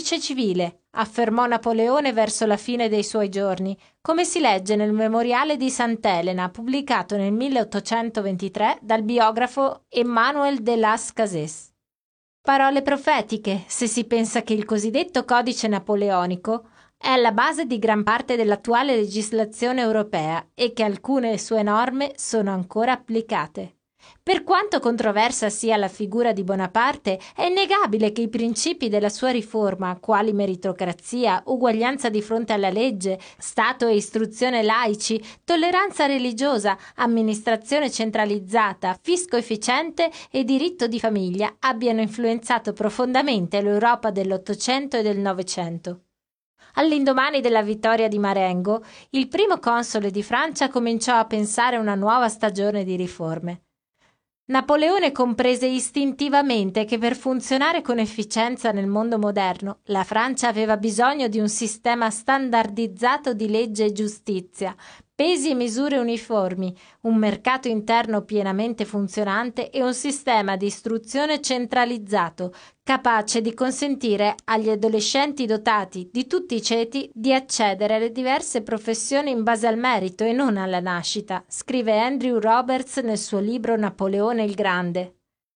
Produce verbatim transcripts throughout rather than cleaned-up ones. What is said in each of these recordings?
codice civile, affermò Napoleone verso la fine dei suoi giorni, come si legge nel Memoriale di Sant'Elena, pubblicato nel milleottocentoventitré dal biografo Emmanuel de Las Cases. Parole profetiche, se si pensa che il cosiddetto codice napoleonico è alla base di gran parte dell'attuale legislazione europea e che alcune sue norme sono ancora applicate. Per quanto controversa sia la figura di Bonaparte, è innegabile che i principi della sua riforma, quali meritocrazia, uguaglianza di fronte alla legge, Stato e istruzione laici, tolleranza religiosa, amministrazione centralizzata, fisco efficiente e diritto di famiglia, abbiano influenzato profondamente l'Europa dell'Ottocento e del Novecento. All'indomani della vittoria di Marengo, il primo console di Francia cominciò a pensare a una nuova stagione di riforme. Napoleone comprese istintivamente che per funzionare con efficienza nel mondo moderno, la Francia aveva bisogno di un sistema standardizzato di legge e giustizia, pesi e misure uniformi, un mercato interno pienamente funzionante e un sistema di istruzione centralizzato, capace di consentire agli adolescenti dotati di tutti i ceti di accedere alle diverse professioni in base al merito e non alla nascita, scrive Andrew Roberts nel suo libro Napoleone il Grande.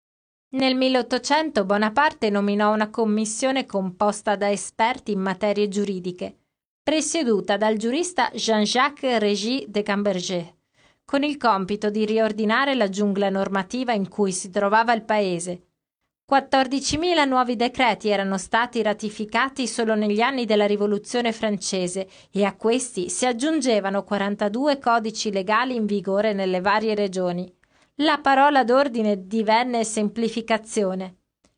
Nel milleottocento Bonaparte nominò una commissione composta da esperti in materie giuridiche, presieduta dal giurista Jean-Jacques Régis de Camberger, con il compito di riordinare la giungla normativa in cui si trovava il paese. quattordicimila nuovi decreti erano stati ratificati solo negli anni della Rivoluzione francese e a questi si aggiungevano quarantadue codici legali in vigore nelle varie regioni. La parola d'ordine divenne semplificazione.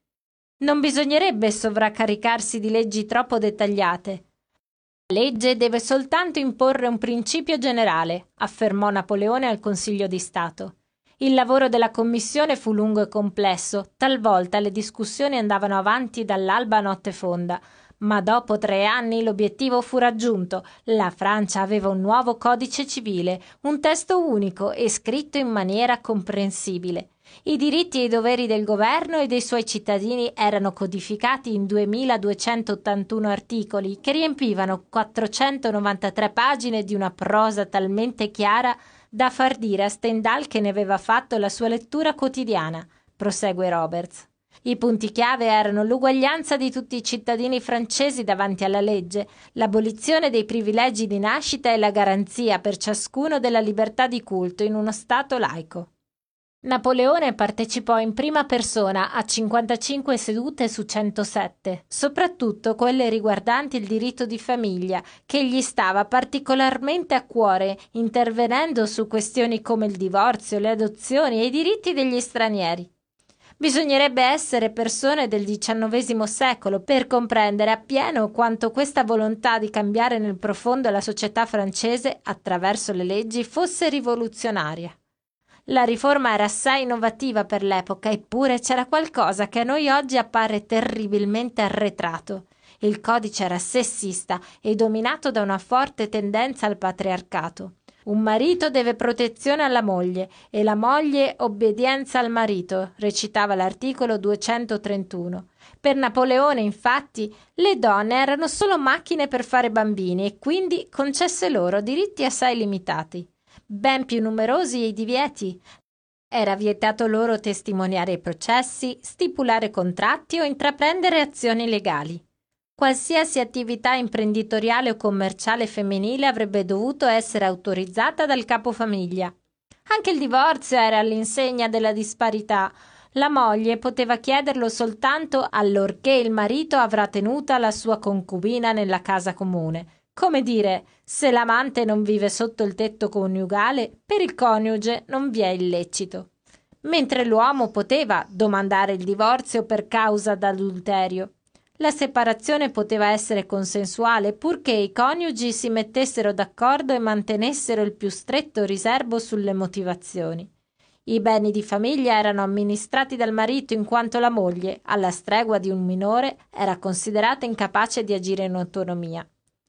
Non bisognerebbe sovraccaricarsi di leggi troppo dettagliate. La legge deve soltanto imporre un principio generale, affermò Napoleone al Consiglio di Stato. Il lavoro della commissione fu lungo e complesso, talvolta le discussioni andavano avanti dall'alba a notte fonda, ma dopo tre anni l'obiettivo fu raggiunto. La Francia aveva un nuovo codice civile, un testo unico e scritto in maniera comprensibile. I diritti e i doveri del governo e dei suoi cittadini erano codificati in duemiladuecentottantuno articoli che riempivano quattrocentonovantatré pagine di una prosa talmente chiara da far dire a Stendhal che ne aveva fatto la sua lettura quotidiana, prosegue Roberts. I punti chiave erano l'uguaglianza di tutti i cittadini francesi davanti alla legge, l'abolizione dei privilegi di nascita e la garanzia per ciascuno della libertà di culto in uno Stato laico. Napoleone partecipò in prima persona a cinquantacinque sedute su centosette, soprattutto quelle riguardanti il diritto di famiglia, che gli stava particolarmente a cuore, intervenendo su questioni come il divorzio, le adozioni e i diritti degli stranieri. Bisognerebbe essere persone del diciannovesimo secolo per comprendere appieno quanto questa volontà di cambiare nel profondo la società francese attraverso le leggi fosse rivoluzionaria. La riforma era assai innovativa per l'epoca, eppure c'era qualcosa che a noi oggi appare terribilmente arretrato. Il codice era sessista e dominato da una forte tendenza al patriarcato. Un marito deve protezione alla moglie e la moglie obbedienza al marito, recitava l'articolo duecentotrentuno. Per Napoleone, infatti, le donne erano solo macchine per fare bambini e quindi concesse loro diritti assai limitati. Ben più numerosi i divieti. Era vietato loro testimoniare i processi, stipulare contratti o intraprendere azioni legali. Qualsiasi attività imprenditoriale o commerciale femminile avrebbe dovuto essere autorizzata dal capofamiglia. Anche il divorzio era all'insegna della disparità. La moglie poteva chiederlo soltanto allorché il marito avrà tenuta la sua concubina nella casa comune. Come dire, se l'amante non vive sotto il tetto coniugale, per il coniuge non vi è illecito. Mentre l'uomo poteva domandare il divorzio per causa d'adulterio. La separazione poteva essere consensuale purché i coniugi si mettessero d'accordo e mantenessero il più stretto riserbo sulle motivazioni. I beni di famiglia erano amministrati dal marito in quanto la moglie, alla stregua di un minore, era considerata incapace di agire in autonomia.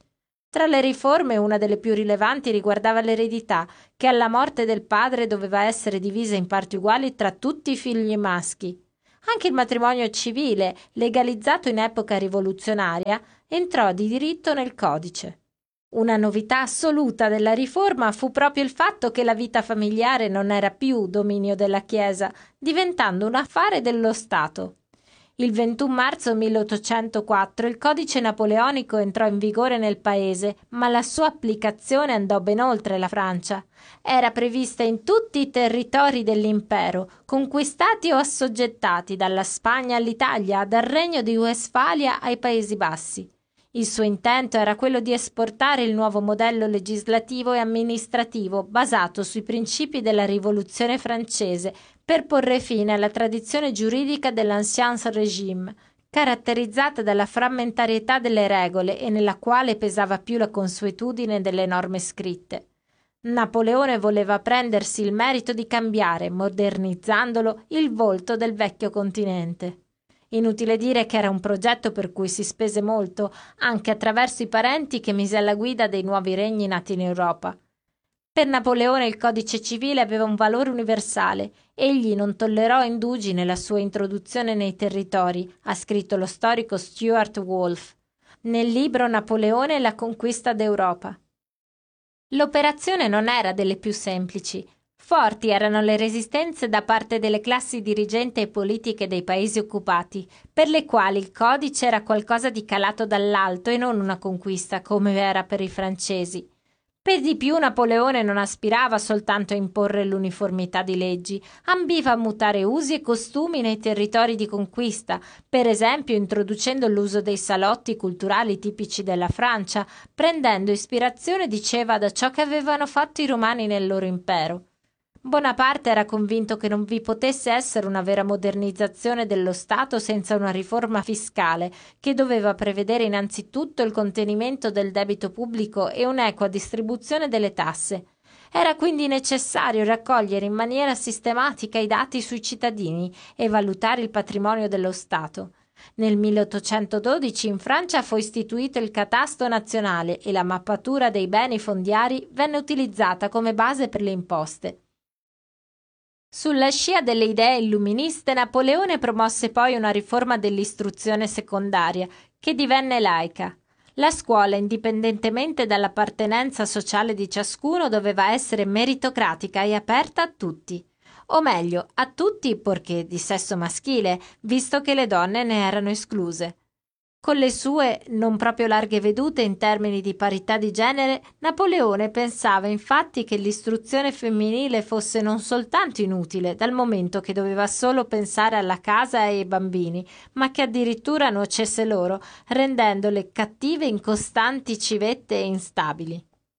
Tra le riforme una delle più rilevanti riguardava l'eredità, che alla morte del padre doveva essere divisa in parti uguali tra tutti i figli maschi. Anche il matrimonio civile, legalizzato in epoca rivoluzionaria, entrò di diritto nel codice. Una novità assoluta della riforma fu proprio il fatto che la vita familiare non era più dominio della Chiesa, diventando un affare dello Stato. Il ventuno marzo milleottocentoquattro il codice napoleonico entrò in vigore nel paese, ma la sua applicazione andò ben oltre la Francia. Era prevista in tutti i territori dell'impero, conquistati o assoggettati dalla Spagna all'Italia, dal Regno di Westfalia ai Paesi Bassi. Il suo intento era quello di esportare il nuovo modello legislativo e amministrativo basato sui principi della Rivoluzione francese per porre fine alla tradizione giuridica dell'Ancien Régime, caratterizzata dalla frammentarietà delle regole e nella quale pesava più la consuetudine delle norme scritte. Napoleone voleva prendersi il merito di cambiare, modernizzandolo, il volto del vecchio continente. Inutile dire che era un progetto per cui si spese molto, anche attraverso i parenti che mise alla guida dei nuovi regni nati in Europa. Per Napoleone il codice civile aveva un valore universale. Egli non tollerò indugi nella sua introduzione nei territori, ha scritto lo storico Stuart Wolff, nel libro Napoleone e la conquista d'Europa. L'operazione non era delle più semplici. Forti erano le resistenze da parte delle classi dirigenti e politiche dei paesi occupati, per le quali il codice era qualcosa di calato dall'alto e non una conquista come era per i francesi. Per di più Napoleone non aspirava soltanto a imporre l'uniformità di leggi, ambiva a mutare usi e costumi nei territori di conquista, per esempio introducendo l'uso dei salotti culturali tipici della Francia, prendendo ispirazione, diceva, da ciò che avevano fatto i romani nel loro impero. Bonaparte era convinto che non vi potesse essere una vera modernizzazione dello Stato senza una riforma fiscale, che doveva prevedere innanzitutto il contenimento del debito pubblico e un'equa distribuzione delle tasse. Era quindi necessario raccogliere in maniera sistematica i dati sui cittadini e valutare il patrimonio dello Stato. Nel milleottocentododici in Francia fu istituito il catasto nazionale e la mappatura dei beni fondiari venne utilizzata come base per le imposte. Sulla scia delle idee illuministe, Napoleone promosse poi una riforma dell'istruzione secondaria, che divenne laica. La scuola, indipendentemente dall'appartenenza sociale di ciascuno, doveva essere meritocratica e aperta a tutti. O meglio, a tutti purché di sesso maschile, visto che le donne ne erano escluse. Con le sue non proprio larghe vedute in termini di parità di genere, Napoleone pensava infatti che l'istruzione femminile fosse non soltanto inutile, dal momento che doveva solo pensare alla casa e ai bambini, ma che addirittura nuocesse loro, rendendole cattive, incostanti, civette e instabili.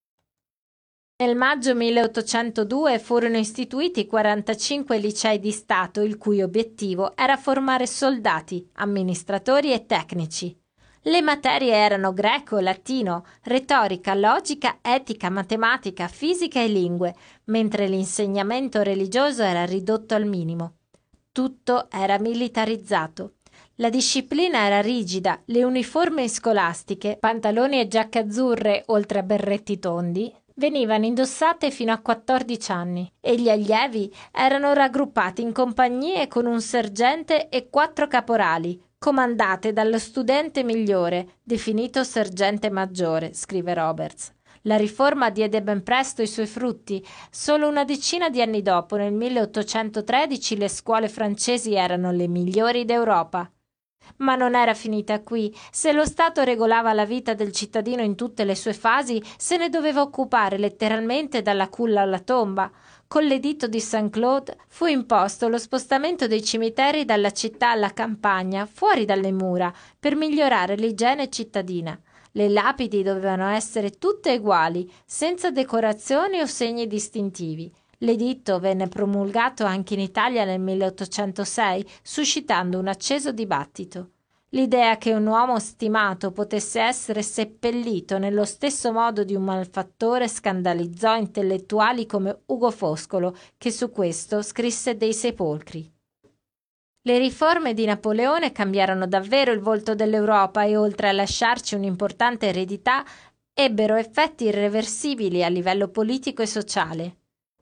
Nel maggio milleottocentodue furono istituiti quarantacinque licei di Stato, il cui obiettivo era formare soldati, amministratori e tecnici. Le materie erano greco, latino, retorica, logica, etica, matematica, fisica e lingue, mentre l'insegnamento religioso era ridotto al minimo. Tutto era militarizzato. La disciplina era rigida, le uniformi scolastiche, pantaloni e giacche azzurre oltre a berretti tondi, venivano indossate fino a quattordici anni e gli allievi erano raggruppati in compagnie con un sergente e quattro caporali, comandate dallo studente migliore, definito sergente maggiore, scrive Roberts. La riforma diede ben presto i suoi frutti. Solo una decina di anni dopo, nel milleottocentotredici, le scuole francesi erano le migliori d'Europa. Ma non era finita qui. Se lo Stato regolava la vita del cittadino in tutte le sue fasi, se ne doveva occupare letteralmente dalla culla alla tomba. Con l'editto di Saint-Claude fu imposto lo spostamento dei cimiteri dalla città alla campagna, fuori dalle mura, per migliorare l'igiene cittadina. Le lapidi dovevano essere tutte uguali, senza decorazioni o segni distintivi. L'editto venne promulgato anche in Italia nel milleottocentosei, suscitando un acceso dibattito. L'idea che un uomo stimato potesse essere seppellito nello stesso modo di un malfattore scandalizzò intellettuali come Ugo Foscolo, che su questo scrisse dei sepolcri. Le riforme di Napoleone cambiarono davvero il volto dell'Europa e, oltre a lasciarci un'importante eredità, ebbero effetti irreversibili a livello politico e sociale.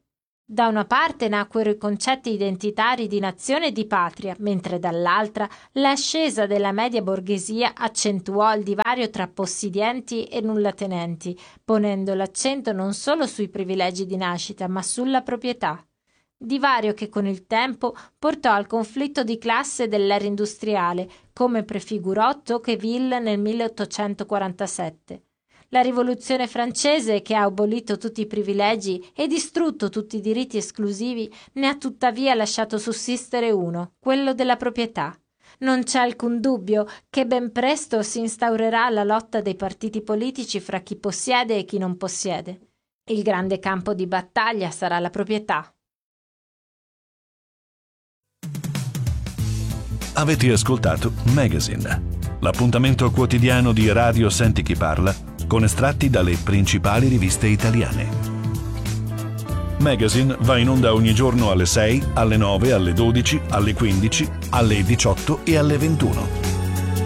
Da una parte nacquero i concetti identitari di nazione e di patria, mentre dall'altra l'ascesa della media borghesia accentuò il divario tra possedienti e nullatenenti, ponendo l'accento non solo sui privilegi di nascita, ma sulla proprietà. Divario che con il tempo portò al conflitto di classe dell'era industriale, come prefigurò Tocqueville nel milleottocentoquarantasette. La rivoluzione francese, che ha abolito tutti i privilegi e distrutto tutti i diritti esclusivi, ne ha tuttavia lasciato sussistere uno, quello della proprietà. Non c'è alcun dubbio che ben presto si instaurerà la lotta dei partiti politici fra chi possiede e chi non possiede. Il grande campo di battaglia sarà la proprietà. Avete ascoltato Magazine, l'appuntamento quotidiano di Radio Senti Chi Parla con estratti dalle principali riviste italiane. Magazine va in onda ogni giorno alle sei, alle nove, alle dodici, alle quindici, alle diciotto e alle ventuno.